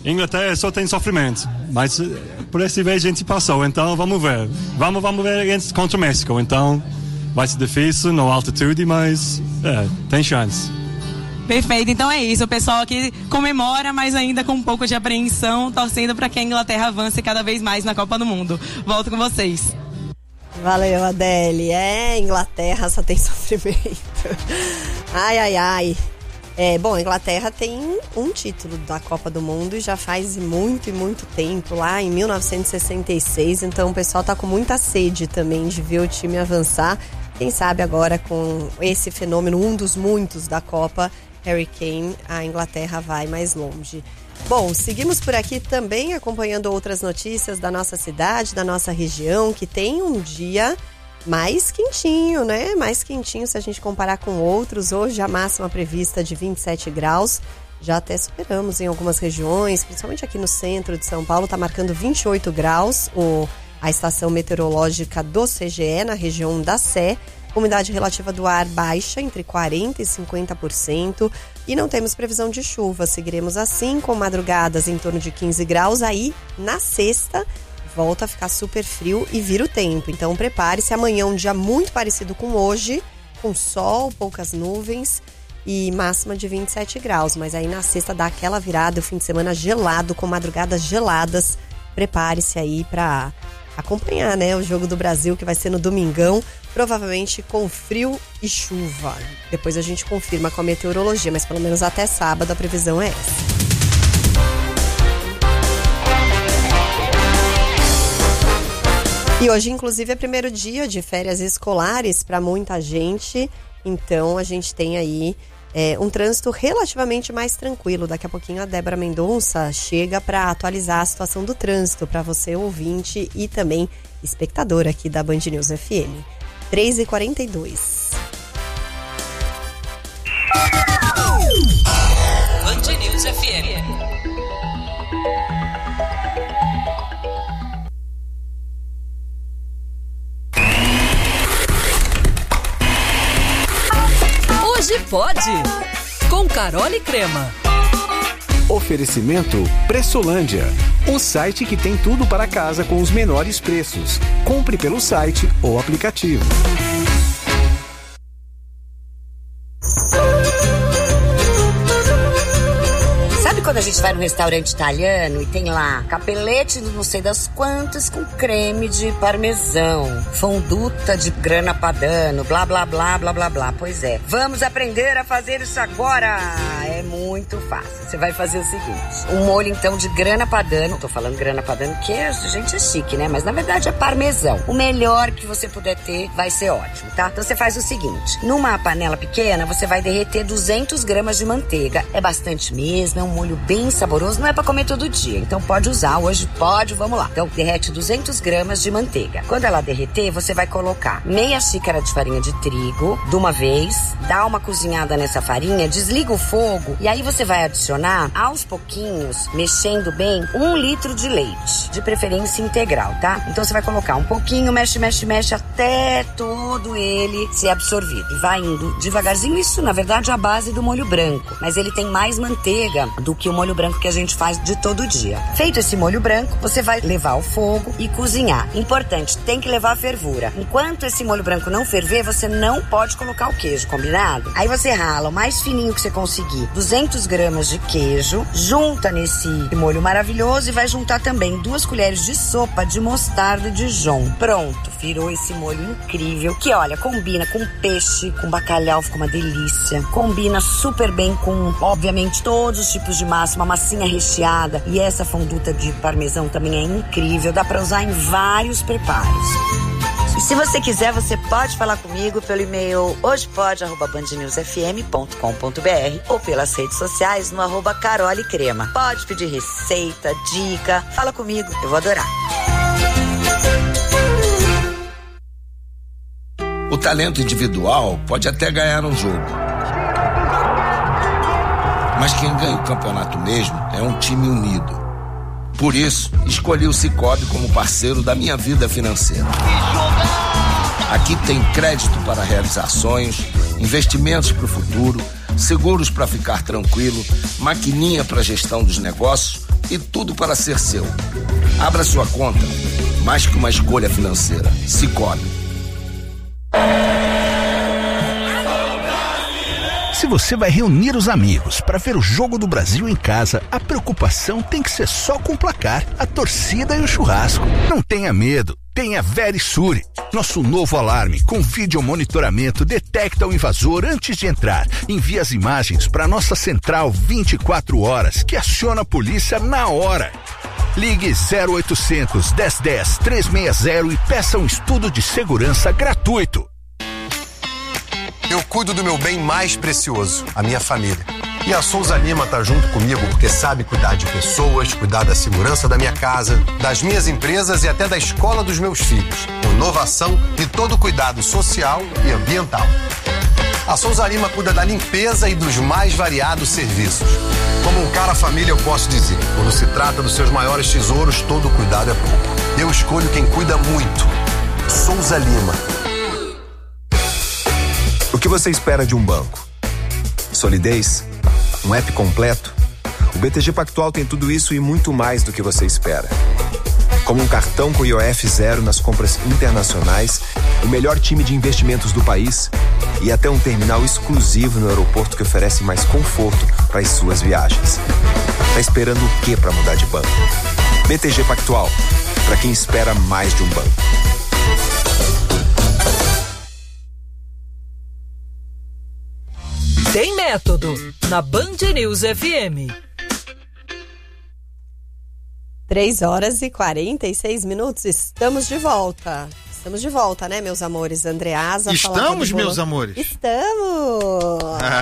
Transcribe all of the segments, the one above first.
Inglaterra só tem sofrimento, mas por essa vez a gente passou, então vamos ver. Vamos ver contra o México, então vai ser difícil, no altitude, mas tem chance. Perfeito, então é isso, o pessoal aqui comemora, mas ainda com um pouco de apreensão, torcendo para que a Inglaterra avance cada vez mais na Copa do Mundo. Volto com vocês. Valeu, Adele. Inglaterra só tem sofrimento. Ai. Bom, a Inglaterra tem um título da Copa do Mundo e já faz muito e muito tempo, lá em 1966, então o pessoal tá com muita sede também de ver o time avançar. Quem sabe agora com esse fenômeno, um dos muitos da Copa, Harry Kane, a Inglaterra vai mais longe. Bom, seguimos por aqui também acompanhando outras notícias da nossa cidade, da nossa região, que tem um dia mais quentinho, né? Mais quentinho se a gente comparar com outros. Hoje a máxima prevista de 27 graus. Já até superamos em algumas regiões, principalmente aqui no centro de São Paulo, está marcando 28 graus a estação meteorológica do CGE, na região da Sé. Umidade relativa do ar baixa, entre 40% e 50%. E não temos previsão de chuva. Seguiremos assim, com madrugadas em torno de 15 graus. Aí, na sexta, volta a ficar super frio e vira o tempo. Então, prepare-se. Amanhã um dia muito parecido com hoje, com sol, poucas nuvens e máxima de 27 graus. Mas aí, na sexta, dá aquela virada, o fim de semana gelado, com madrugadas geladas. Prepare-se aí para acompanhar, né, o Jogo do Brasil, que vai ser no domingão, provavelmente com frio e chuva. Depois a gente confirma com a meteorologia, mas pelo menos até sábado a previsão é essa. E hoje, inclusive, é primeiro dia de férias escolares para muita gente, então a gente tem aí um trânsito relativamente mais tranquilo. Daqui a pouquinho a Débora Mendonça chega para atualizar a situação do trânsito para você, ouvinte e também espectador aqui da Band News FM. 3h42. Band News FM. Hoje pode, com Carol e Crema. Oferecimento Pressolândia, o site que tem tudo para casa com os menores preços. Compre pelo site ou aplicativo. Sabe quando a gente vai no restaurante italiano e tem lá capelete de não sei das quantas com creme de parmesão, fonduta de grana padano, blá blá blá blá blá blá. Pois é, vamos aprender a fazer isso agora. É muito fácil. Você vai fazer o seguinte: um molho então de grana padano. Tô falando grana padano que gente é chique, né? Mas na verdade é parmesão. O melhor que você puder ter vai ser ótimo, tá? Então você faz o seguinte: numa panela pequena você vai derreter 200 gramas de manteiga. É bastante mesmo, é um molho bem saboroso, não é pra comer todo dia, então pode usar, hoje pode, vamos lá. Então derrete 200 gramas de manteiga. Quando ela derreter, você vai colocar meia xícara de farinha de trigo de uma vez, dá uma cozinhada nessa farinha, desliga o fogo e aí você vai adicionar aos pouquinhos, mexendo bem, 1 litro de leite, de preferência integral, tá? Então você vai colocar um pouquinho, mexe, mexe, mexe até todo ele ser absorvido. E vai indo devagarzinho, isso na verdade é a base do molho branco, mas ele tem mais manteiga do que o molho branco que a gente faz de todo dia. Feito esse molho branco, você vai levar ao fogo e cozinhar. Importante, tem que levar a fervura. Enquanto esse molho branco não ferver, você não pode colocar o queijo, combinado? Aí você rala o mais fininho que você conseguir, 200 gramas de queijo, junta nesse molho maravilhoso e vai juntar também 2 colheres de sopa de mostarda Dijon. Pronto, virou esse molho incrível, que olha, combina com peixe, com bacalhau, fica uma delícia. Combina super bem com, obviamente, todos os tipos de massa, uma massinha recheada, e essa fonduta de parmesão também é incrível, dá pra usar em vários preparos. E se você quiser, você pode falar comigo pelo e-mail hojepode@bandnewsfm.com.br ou pelas redes sociais no @carolecrema. Pode pedir receita, dica, fala comigo, eu vou adorar. O talento individual pode até ganhar um jogo, mas quem ganha o campeonato mesmo é um time unido. Por isso, escolhi o Sicoob como parceiro da minha vida financeira. Aqui tem crédito para realizar sonhos, investimentos para o futuro, seguros para ficar tranquilo, maquininha para gestão dos negócios e tudo para ser seu. Abra sua conta, mais que uma escolha financeira. Sicoob. Se você vai reunir os amigos para ver o Jogo do Brasil em casa, a preocupação tem que ser só com o placar, a torcida e o churrasco. Não tenha medo, tenha Verisure. Nosso novo alarme com vídeo monitoramento detecta o invasor antes de entrar. Envia as imagens para nossa central 24 horas, que aciona a polícia na hora. Ligue 0800 1010 360 e peça um estudo de segurança gratuito. Eu cuido do meu bem mais precioso, a minha família. E a Souza Lima tá junto comigo porque sabe cuidar de pessoas, cuidar da segurança da minha casa, das minhas empresas e até da escola dos meus filhos, com inovação e todo cuidado social e ambiental. A Souza Lima cuida da limpeza e dos mais variados serviços. Como um cara família, eu posso dizer, quando se trata dos seus maiores tesouros, todo cuidado é pouco. Eu escolho quem cuida muito. Souza Lima. O que você espera de um banco? Solidez? Um app completo? O BTG Pactual tem tudo isso e muito mais do que você espera. Como um cartão com IOF zero nas compras internacionais, o melhor time de investimentos do país e até um terminal exclusivo no aeroporto que oferece mais conforto para as suas viagens. Tá esperando o quê para mudar de banco? BTG Pactual, para quem espera mais de um banco. Tem método na Band News FM. 3h46. Estamos de volta. Estamos de volta, né, meus amores? Andreasa. Estamos, meus amores? Estamos.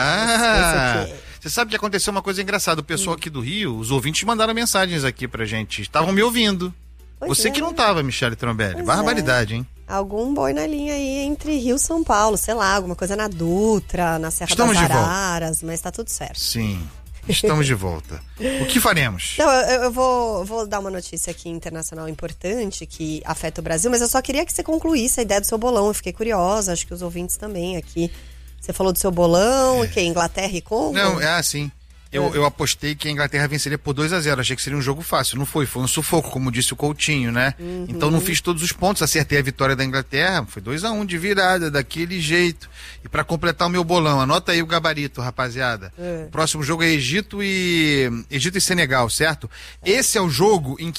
Você sabe que aconteceu uma coisa engraçada. O pessoal aqui do Rio, os ouvintes mandaram mensagens aqui pra gente. Estavam me ouvindo. Você que não tava, Michele Trombelli. Barbaridade, hein? Algum boi na linha aí entre Rio e São Paulo, sei lá, alguma coisa na Dutra, na Serra das Araras, mas tá tudo certo. Sim, estamos de volta. O que faremos? Então, eu vou dar uma notícia aqui internacional importante que afeta o Brasil, mas eu só queria que você concluísse a ideia do seu bolão. Eu fiquei curiosa, acho que os ouvintes também aqui. Você falou do seu bolão, que é Inglaterra e Congo? Não, sim. Eu apostei que a Inglaterra venceria por 2-0. Achei que seria um jogo fácil. Não foi um sufoco, como disse o Coutinho, né? Uhum. Então não fiz todos os pontos. Acertei a vitória da Inglaterra. Foi 2-1 de virada, daquele jeito. E para completar o meu bolão, anota aí o gabarito, rapaziada. O próximo jogo é Egito e Senegal, certo? Esse é o jogo em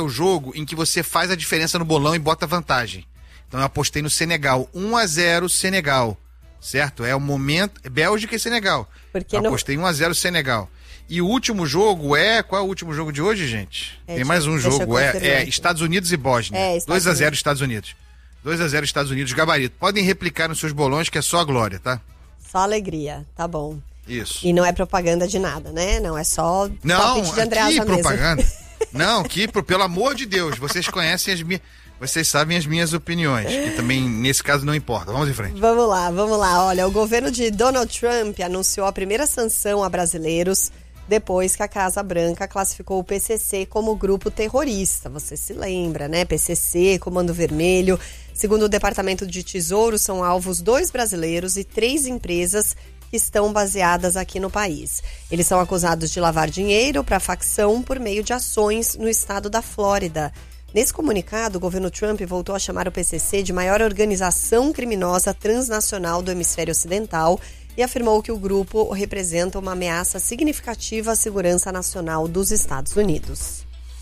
que você faz a diferença no bolão e bota vantagem. Então eu apostei no Senegal. 1-0 Senegal. Certo? É o momento. Bélgica e Senegal. Apostei 1-0 Senegal. E o último jogo qual é o último jogo de hoje, gente? Tem mais um jogo. É Estados Unidos e Bósnia. 2-0 Estados Unidos. 2-0 Estados Unidos, gabarito. Podem replicar nos seus bolões, que é só a glória, tá? Só alegria, tá bom. Isso. E não é propaganda de nada, né? Não, é só palpite de Andreasa mesmo. Propaganda. Não, pelo amor de Deus, vocês conhecem as minhas... Vocês sabem as minhas opiniões, que também, nesse caso, não importa. Vamos em frente. Vamos lá. Olha, o governo de Donald Trump anunciou a primeira sanção a brasileiros depois que a Casa Branca classificou o PCC como grupo terrorista. Você se lembra, né? PCC, Comando Vermelho. Segundo o Departamento de Tesouro, são alvos 2 brasileiros e 3 empresas que estão baseadas aqui no país. Eles são acusados de lavar dinheiro para a facção por meio de ações no estado da Flórida. Nesse comunicado, o governo Trump voltou a chamar o PCC de maior organização criminosa transnacional do hemisfério ocidental e afirmou que o grupo representa uma ameaça significativa à segurança nacional dos Estados Unidos.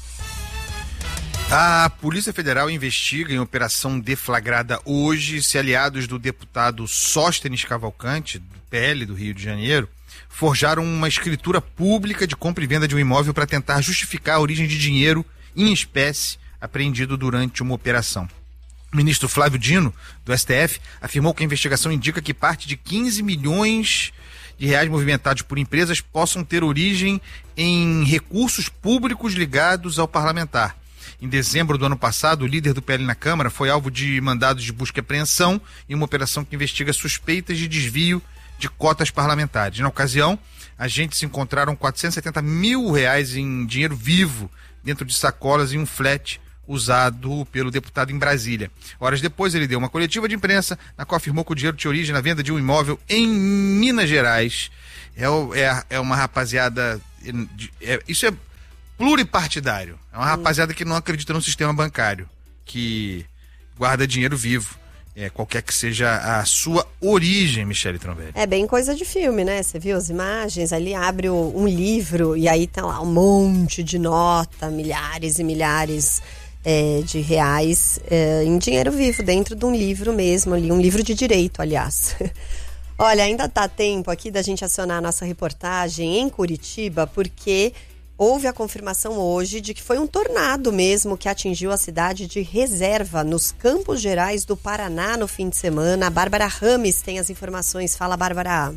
A Polícia Federal investiga em operação deflagrada hoje se aliados do deputado Sóstenes Cavalcante, do PL do Rio de Janeiro, forjaram uma escritura pública de compra e venda de um imóvel para tentar justificar a origem de dinheiro em espécie apreendido durante uma operação. O ministro Flávio Dino, do STF, afirmou que a investigação indica que parte de 15 milhões de reais movimentados por empresas possam ter origem em recursos públicos ligados ao parlamentar. Em dezembro do ano passado, o líder do PL na Câmara foi alvo de mandados de busca e apreensão em uma operação que investiga suspeitas de desvio de cotas parlamentares. Na ocasião, agentes encontraram R$470 mil em dinheiro vivo dentro de sacolas em um flat usado pelo deputado em Brasília. Horas depois, ele deu uma coletiva de imprensa na qual afirmou que o dinheiro tinha origem na venda de um imóvel em Minas Gerais. É uma rapaziada... Isso é pluripartidário. É uma rapaziada que não acredita no sistema bancário, que guarda dinheiro vivo. Qualquer que seja a sua origem, Michele Trombelli. É bem coisa de filme, né? Você viu as imagens? Ali abre um livro e aí tá lá um monte de nota, milhares e milhares de reais em dinheiro vivo, dentro de um livro mesmo ali, um livro de direito, aliás. Olha, ainda tá tempo aqui da gente acionar a nossa reportagem em Curitiba, porque houve a confirmação hoje de que foi um tornado mesmo que atingiu a cidade de Reserva, nos Campos Gerais do Paraná, no fim de semana. A Bárbara Rames tem as informações. Fala, Bárbara.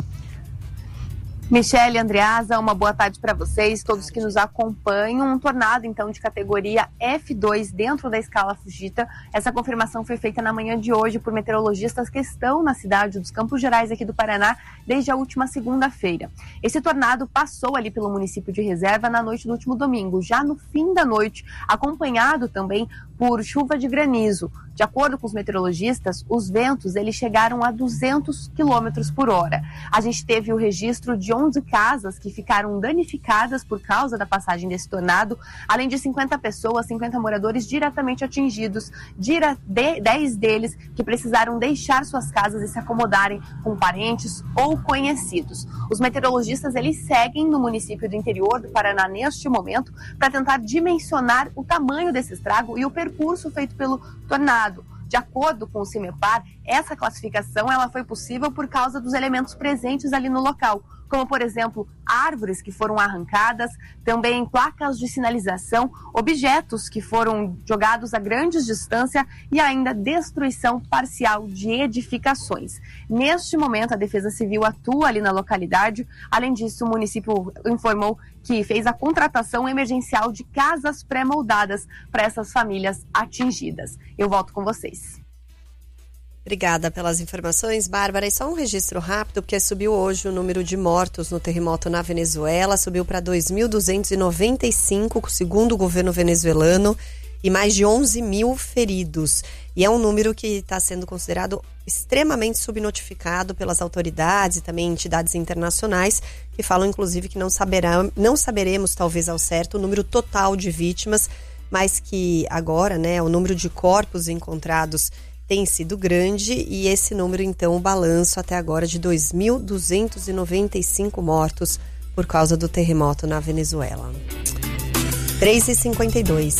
Michele, Andreasa, uma boa tarde para vocês, todos que nos acompanham. Um tornado, então, de categoria F2 dentro da escala Fujita. Essa confirmação foi feita na manhã de hoje por meteorologistas que estão na cidade dos Campos Gerais aqui do Paraná desde a última segunda-feira. Esse tornado passou ali pelo município de Reserva na noite do último domingo, já no fim da noite, acompanhado também por chuva de granizo. De acordo com os meteorologistas, os ventos eles chegaram a 200 km por hora. A gente teve o registro de 11 casas que ficaram danificadas por causa da passagem desse tornado, além de 50 pessoas, 50 moradores diretamente atingidos, 10 deles que precisaram deixar suas casas e se acomodarem com parentes ou conhecidos. Os meteorologistas eles seguem no município do interior do Paraná neste momento para tentar dimensionar o tamanho desse estrago e o percurso feito pelo tornado. De acordo com o CIMEPAR, essa classificação ela foi possível por causa dos elementos presentes ali no local, como, por exemplo, árvores que foram arrancadas, também placas de sinalização, objetos que foram jogados a grandes distância e ainda destruição parcial de edificações. Neste momento, a Defesa Civil atua ali na localidade. Além disso, o município informou que fez a contratação emergencial de casas pré-moldadas para essas famílias atingidas. Eu volto com vocês. Obrigada pelas informações, Bárbara. E só um registro rápido, porque subiu hoje o número de mortos no terremoto na Venezuela, subiu para 2.295, segundo o governo venezuelano, e mais de 11 mil feridos. E é um número que está sendo considerado extremamente subnotificado pelas autoridades e também entidades internacionais, que falam, inclusive, que não saberemos, talvez ao certo, o número total de vítimas, mas que agora, né, o número de corpos encontrados tem sido grande, e esse número, então, o balanço até agora de 2.295 mortos por causa do terremoto na Venezuela. 3h52.